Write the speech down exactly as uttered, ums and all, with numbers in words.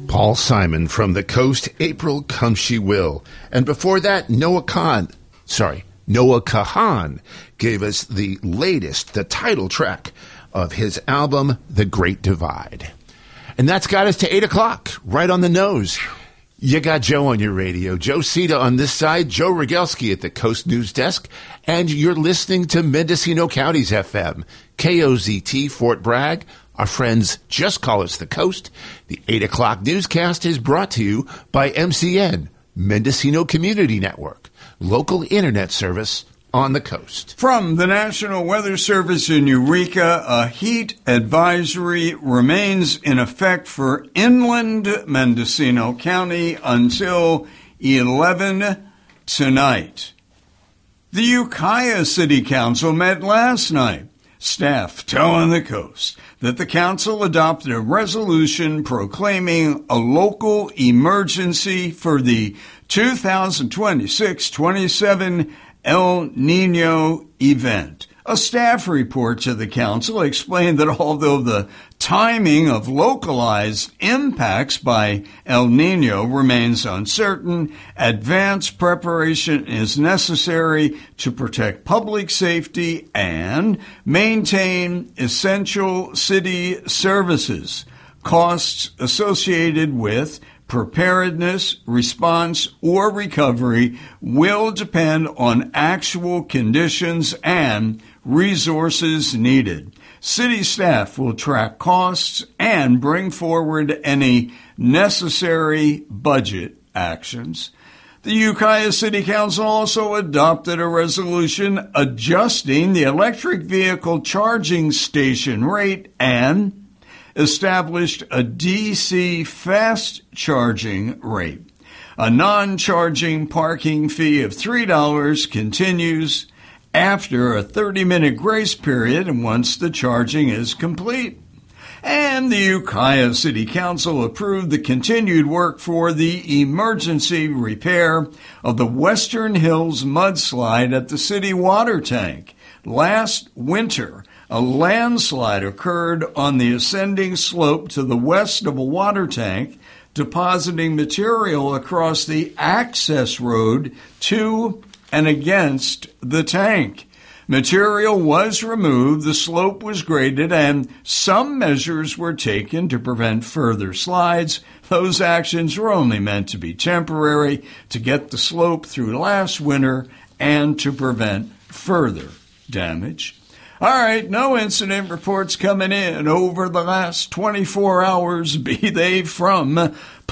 Paul Simon from the Coast, April Come She Will. And before that, Noah Kahan, sorry, Noah Kahan gave us the latest, the title track of his album, The Great Divide. And that's got us to eight o'clock, right on the nose. You got Joe on your radio, Joe Sita on this side, Joe Rogelski at the Coast News Desk, and you're listening to Mendocino County's F M, K O Z T, Fort Bragg. Our friends just call us the Coast. The eight o'clock newscast is brought to you by M C N, Mendocino Community Network, local internet service on the coast. From the National Weather Service in Eureka, a heat advisory remains in effect for inland Mendocino County until eleven tonight. The Ukiah City Council met last night. Staff telling the Coast that the council adopted a resolution proclaiming a local emergency for the two thousand twenty-six twenty-seven El Nino event. A staff report to the council explained that although the timing of localized impacts by El Nino remains uncertain, advanced preparation is necessary to protect public safety and maintain essential city services. Costs associated with preparedness, response, or recovery will depend on actual conditions and resources needed. City staff will track costs and bring forward any necessary budget actions. The Ukiah City Council also adopted a resolution adjusting the electric vehicle charging station rate and established a D C fast charging rate. A non-charging parking fee of three dollars continues after a thirty-minute grace period and once the charging is complete. And the Ukiah City Council approved the continued work for the emergency repair of the Western Hills mudslide at the city water tank. Last winter, a landslide occurred on the ascending slope to the west of a water tank, depositing material across the access road to and against the tank. Material was removed, the slope was graded, and some measures were taken to prevent further slides. Those actions were only meant to be temporary, to get the slope through last winter and to prevent further damage. All right, no incident reports coming in over the last twenty-four hours, be they from